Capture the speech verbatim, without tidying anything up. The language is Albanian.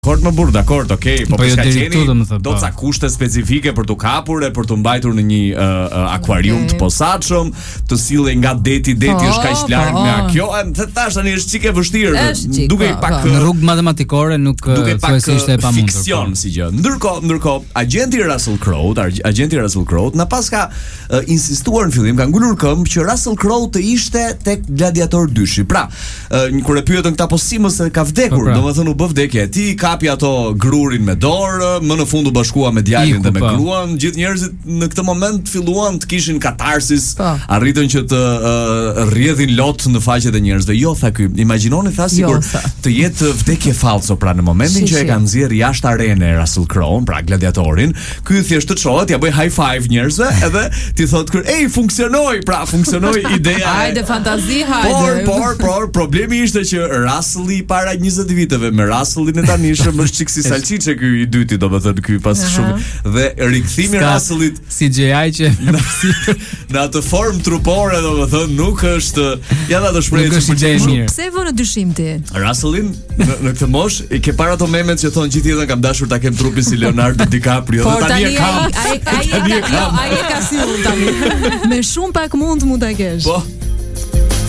Kort më burr, dakord, okay, po Po jo s'ka deri qeni, këtu, domethënë, do po. ca kushte specifike për t'u kapur e për t'u mbajtur në një uh, uh, akvarium Okay. të posaçëm, të sillej nga deti, deti Po, është kaq larg po. nga kjo, e më the tash tani është çike e vështirë, Është çik, duke po, pak po. Në rrugë matematikore nuk duke pak thuajse ishte e pamundur. fiksion po. si gjë. Ndërkohë, ndërkohë, agenti Russell Crowe, ag- agenti Russell Crowe na pas ka uh, insistuar në fillim, ka ngulur këmbë që Russell Crowe të ishte tek Gladiator dyshi. Pra, uh, kur e pyetën këta po si mos e ka vdekur, Po, pra. domethënë u bë vdekje e tij, kapi ato grurin me dorë, më në fund u bashkua me djalin Iku, dhe me po. gruan. Gjithë njerëzit në këtë moment filluan të kishin katarsis, Po. arritën që të uh, rrjedhin lot në faqet e njerëzve. Jo, tha ky, imagjinoni tha sikur Jo, tha. të jetë vdekje fallco, pra në momentin Shi, që e shi. ka nxjerr jashtë arene Russell Crowe, pra gladiatorin, ky thjesht të çohet, ja bëj high five njerëzve, edhe ti thot kur ej funksionoi, pra funksionoi ideja. e- Hajde fantazi, Por, hajde. por, por, problemi ishte që Russelli para njëzet viteve me Russellin e tanishëm është çik si salciçe ky i dyti, domethënë ky pas Aha. shumë dhe rikthimi i S'ka Russellit C G I që në atë formë trupore, domethënë nuk është ja dha të shprehë Nuk është ide e mirë. Pse e vë në dyshim ti? Russellin në, në këtë moshë i ke para ato memet që thonë gjithë jetën kam dashur ta kem trupin si Leonardo DiCaprio, Por dhe tani e kam. ai ai ai Tani e e ka, jo, kam. ai e ka si unë tani. Me shumë pak mund mund ta kesh. Po,